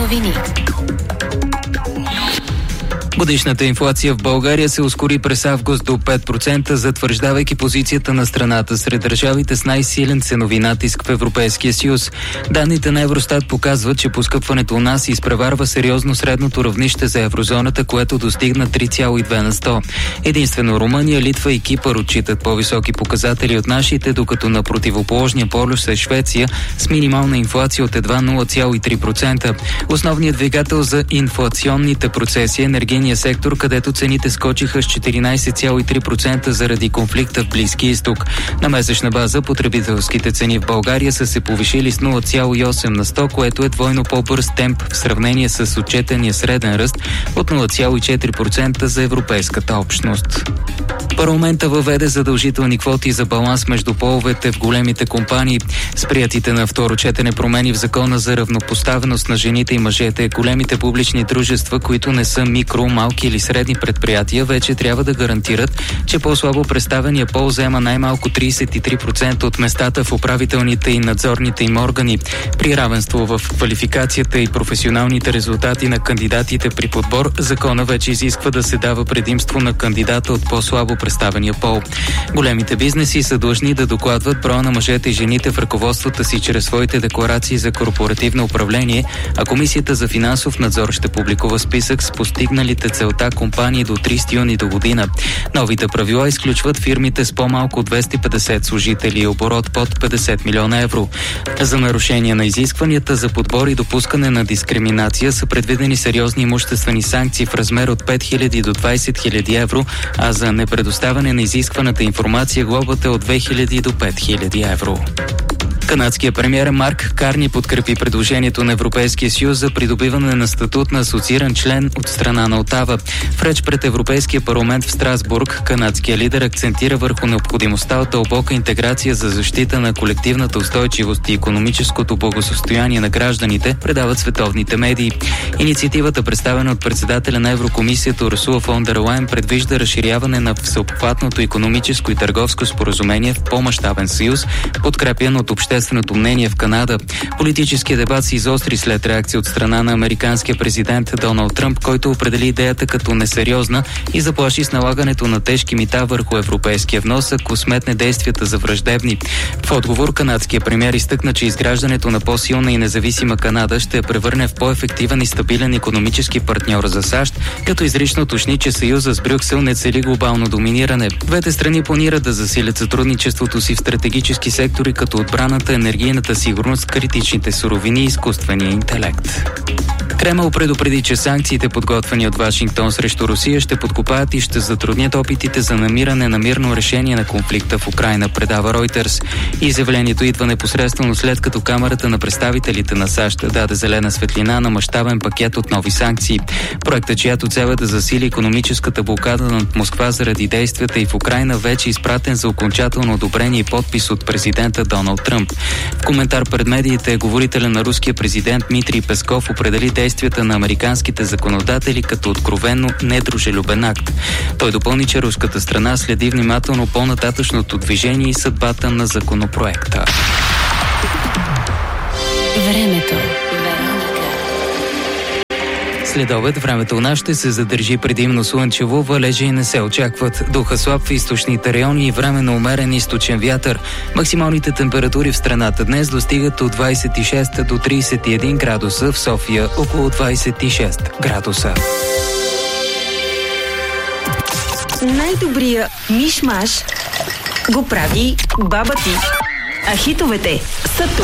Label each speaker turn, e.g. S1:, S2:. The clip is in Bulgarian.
S1: новини.
S2: Годишната инфлация в България се ускори през август до 5%, затвърждавайки позицията на страната сред държавите с най-силен ценови натиск в Европейския съюз. Данните на Евростат показват, че поскъпването у нас изпреварва сериозно средното равнище за еврозоната, което достигна 3,2 на 100. Единствено Румъния, Литва и Кипър отчитат по-високи показатели от нашите, докато на противоположния полюс е Швеция с минимална инфлация от едва 0,3%. Основният двигател за инфлационните процеси е енергийния сектор, където цените скочиха с 14,3% заради конфликта в Близки изток. На месечна база потребителските цени в България са се повишили с 0,8 на 100, което е двойно по-бърз темп в сравнение с отчетения среден ръст от 0,4% за Европейската общност. Парламента въведе задължителни квоти за баланс между половете в големите компании. С приятите на второ четене промени в закона за равнопоставеност на жените и мъжете, големите публични дружества, които не са микро, малки или средни предприятия, вече трябва да гарантират, че по-слабо представения пол заема най-малко 33% от местата в управителните и надзорните им органи. При равенство в квалификацията и професионалните резултати на кандидатите при подбор, закона вече изисква да се дава предимство на кандидата от по-слабо представения пол. Големите бизнеси са длъжни да докладват броя на мъжете и жените в ръководствата си чрез своите декларации за корпоративно управление, а Комисията за финансов надзор ще публикува списък с постигналите целта компании до 30 юни до година. Новите правила изключват фирмите с по-малко от 250 служители и оборот под 50 милиона евро. За нарушение на изискванията за подбор и допускане на дискриминация са предвидени сериозни имуществени санкции в размер от 5000 до 20 000 евро, а за непредоставяне на изискваната информация глобата от 2000 до 5000 евро. Канадският премиер Марк Карни подкрепи предложението на Европейския съюз за придобиване на статут на асоцииран член от страна на Отава. В реч пред Европейския парламент в Страсбург, канадският лидер акцентира върху необходимостта от дълбока интеграция за защита на колективната устойчивост и икономическото благосостояние на гражданите, предават световните медии. Инициативата, представена от председателя на Еврокомисията Урсула фон дер Лайен, предвижда разширяване на всеобхватното икономическо и търговско споразумение в по-мащабен съюз, подкрепян от общественото мнение в Канада. Политическият дебат се изостри след реакция от страна на американския президент Доналд Тръмп, който определи идеята като несериозна и заплаши с налагането на тежки мита върху европейския внос, ако сметне действията за враждебни. В отговор канадският премиер изтъкна, че изграждането на по-силна и независима Канада ще превърне в по-ефективен и стабилен икономически партньор за САЩ, като изрично уточни, че съюза с Брюксел не цели глобално доминиране. Двете страни планират да засилят сътрудничеството си в стратегически сектори като отбраната, енергийната сигурност, критичните суровини и изкуствения интелект. Кремъл предупреди, че санкциите, подготвени от Вашингтон срещу Русия, ще подкопаят и ще затруднят опитите за намиране на мирно решение на конфликта в Украйна, предава Ройтерс. Изявлението идва непосредствено след като Камарата на представителите на САЩ даде зелена светлина на мащабен пакет от нови санкции. Проектът, чиято цел е да засили икономическата блокада над Москва заради действията и в Украйна, вече изпратен за окончателно одобрение и подпис от президента Доналд Тръмп. В коментар пред медиите говорителя на руския президент Дмитрий Песков определи действията на американските законодатели като откровенно недружелюбен акт. Той допълни, че руската страна следи внимателно по-нататъчното движение и съдбата на законопроекта.
S1: Времето.
S2: След обед времето у нас ще се задържи предимно слънчево, валежи не се очакват. Духа слаб в източните райони и временно умерен източен вятър. Максималните температури в страната днес достигат от 26 до 31 градуса, в София около 26 градуса.
S3: Най-добрия миш-маш го прави баба ти. А хитовете са тук.